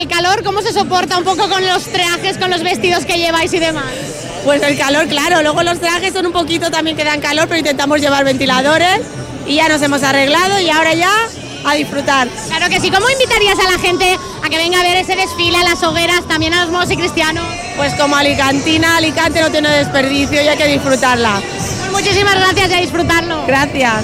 El calor, ¿cómo se soporta un poco con los trajes, con los vestidos que lleváis y demás? Pues el calor, claro, luego los trajes son un poquito también que dan calor, pero intentamos llevar ventiladores y ya nos hemos arreglado y ahora ya a disfrutar. Claro que sí. ¿Cómo invitarías a la gente a que venga a ver ese desfile, a las hogueras, también a los moros y cristianos? Pues como alicantina, Alicante no tiene desperdicio y hay que disfrutarla. Pues muchísimas gracias y a disfrutarlo. Gracias.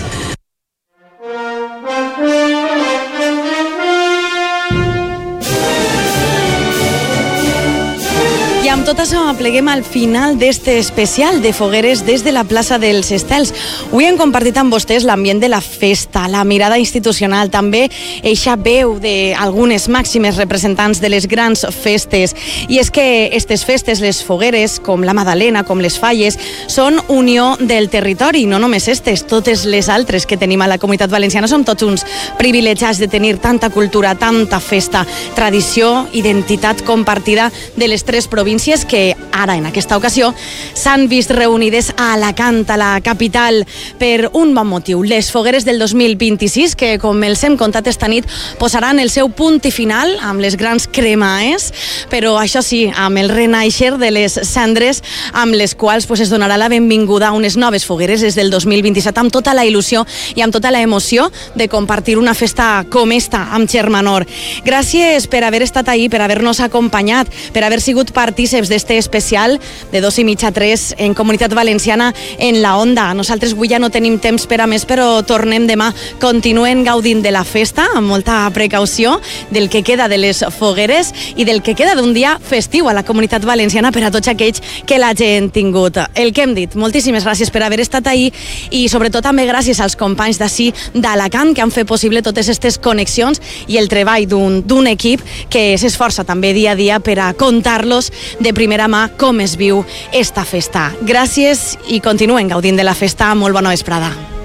I amb tot això pleguem al final d'este especial de fogueres des de la plaça dels Estels. Avui hem compartit amb vostès l'ambient de la festa, la mirada institucional, també eixa veu d'algunes màximes representants de les grans festes. I és que aquestes festes, les fogueres, com la Madalena, com les Falles, són unió del territori, no només estes, totes les altres que tenim a la Comunitat Valenciana. Som tots uns privilegiats de tenir tanta cultura, tanta festa, tradició, identitat compartida de les tres províncies que ara, en aquesta ocasió, s'han vist reunides a Alacant, a la capital, per un bon motiu. Les fogueres del 2026, que, com els hem contat esta nit, posaran el seu punt i final amb les grans cremaes, però això sí, amb el renaixer de les cendres, amb les quals es donarà la benvinguda a unes noves fogueres des del 2027, amb tota la il·lusió i amb tota la emoció de compartir una festa com esta amb Xermanor. Gràcies per haver estat ahí, per haver-nos acompanyat, per haver sigut partíceps d'este especial de 2:30 a 3 en Comunitat Valenciana en la Onda. Nosaltres avui ja no tenim temps per a més, però tornem demà. Continuen gaudint de la festa amb molta precaució, del que queda de les fogueres i del que queda d'un dia festiu a la Comunitat Valenciana per a tots aquells que l'hagin tingut. El que hem dit, moltíssimes gràcies per haver estat ahí i sobretot també gràcies als companys d'ací d'Alacant que han fet possible totes aquestes connexions i el treball d'un equip que s'esforça també dia a dia per a contar-los de primera mà com es viu esta festa. Gràcies i continuen gaudint de la festa. Molt bona vesprada.